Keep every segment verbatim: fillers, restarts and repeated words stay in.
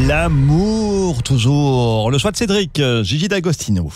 L'amour, toujours. Le choix de Cédric, Gigi D'Agostino.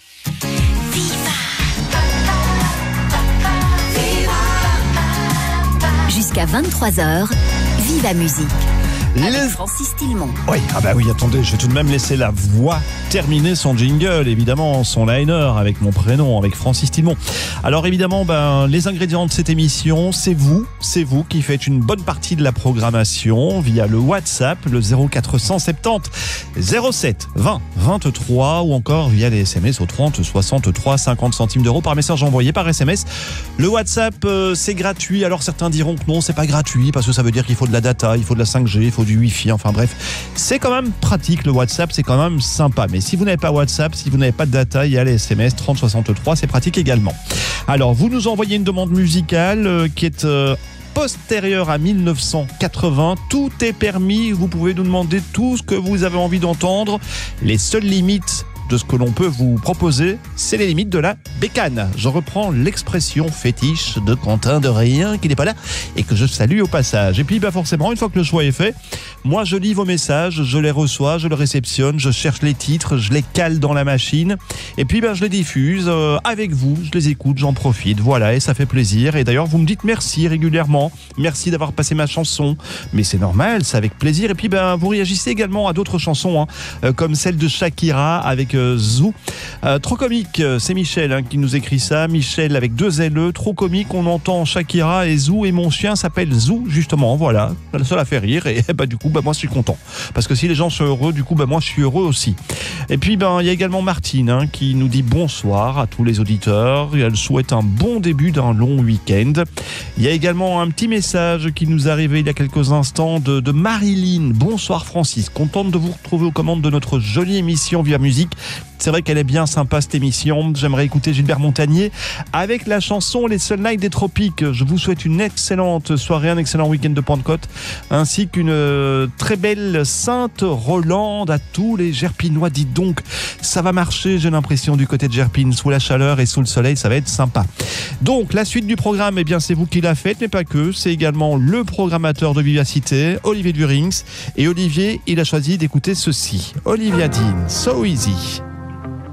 Jusqu'à vingt-trois heures, Viva Musique. Avec Les... Francis Tillemont. Oui, ah bah oui, attendez, je vais tout de même laisser la voix terminer son jingle, évidemment, son liner avec mon prénom, avec Francis Tillemont. Alors évidemment, ben, les ingrédients de cette émission, c'est vous, c'est vous qui faites une bonne partie de la programmation via le WhatsApp, le zéro quatre cent soixante-dix zéro sept vingt vingt-trois ou encore via les S M S au trente soixante-trois cinquante centimes d'euros par message envoyé par S M S. Le WhatsApp, euh, c'est gratuit. Alors certains diront que non, c'est pas gratuit parce que ça veut dire qu'il faut de la data, il faut de la cinq G, il faut du Wi-Fi, enfin bref. C'est quand même pratique le WhatsApp, c'est quand même sympa. Mais si vous n'avez pas WhatsApp, si vous n'avez pas de data, il y a les S M S trente soixante-trois, c'est pratique également. Alors, vous nous envoyez une demande musicale euh, qui est euh, postérieure à mille neuf cent quatre-vingts. Tout est permis, vous pouvez nous demander tout ce que vous avez envie d'entendre. Les seules limites de ce que l'on peut vous proposer, c'est les limites de la bécane. Je reprends l'expression fétiche de Quentin de Rien, qui n'est pas là, et que je salue au passage. Et puis, bah forcément, une fois que le choix est fait, moi, je lis vos messages, je les reçois, je les réceptionne, je cherche les titres, je les cale dans la machine, et puis, bah, je les diffuse euh, avec vous, je les écoute, j'en profite, voilà, et ça fait plaisir. Et d'ailleurs, vous me dites merci régulièrement, merci d'avoir passé ma chanson, mais c'est normal, c'est avec plaisir. Et puis, bah, vous réagissez également à d'autres chansons, hein, euh, comme celle de Shakira avec euh, Zou. Euh, trop comique, c'est Michel hein, qui nous écrit ça. Michel avec deux L E, trop comique, on entend Shakira et Zou, et mon chien s'appelle Zou, justement, voilà. Ça l'a fait rire, et bah, du coup, bah, moi, je suis content. Parce que si les gens sont heureux, du coup, bah, moi, je suis heureux aussi. Et puis, ben, il y a également Martine hein, qui nous dit bonsoir à tous les auditeurs. Et elle souhaite un bon début d'un long week-end. Il y a également un petit message qui nous est arrivé il y a quelques instants de, de Marilyn. Bonsoir Francis, contente de vous retrouver aux commandes de notre jolie émission Viva Musique. C'est vrai qu'elle est bien sympa cette émission. J'aimerais écouter Gilbert Montagnier avec la chanson Les Sunlight des Tropiques. Je vous souhaite une excellente soirée, un excellent week-end de Pentecôte, ainsi qu'une euh, très belle Sainte Rolande à tous les Gerpinois. Dites donc, ça va marcher, j'ai l'impression, du côté de Gerpine, sous la chaleur et sous le soleil, ça va être sympa. Donc, la suite du programme, eh bien, c'est vous qui la faites, mais pas que. C'est également le programmateur de Vivacité, Olivier Durings. Et Olivier, il a choisi d'écouter ceci. Olivia Dean, So Easy.